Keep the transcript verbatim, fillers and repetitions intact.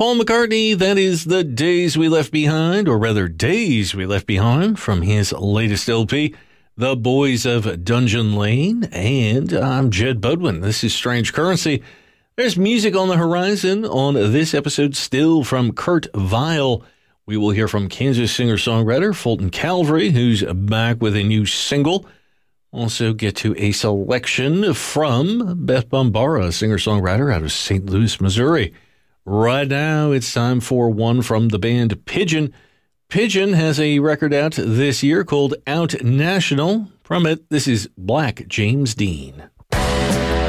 Paul McCartney, that is The Days We Left Behind, or rather Days We Left Behind, from his latest L P, The Boys of Dungeon Lane. And I'm Jed Budwin. This is Strange Currency. There's music on the horizon on this episode, still from Kurt Vile. We will hear from Kansas singer-songwriter Fulton Calvary, who's back with a new single. Also get to a selection from Beth Bombara, singer-songwriter out of Saint Louis, Missouri. Right now, it's time for one from the band Pigeon. Pigeon has a record out this year called Out National. From it, this is Black James Dean.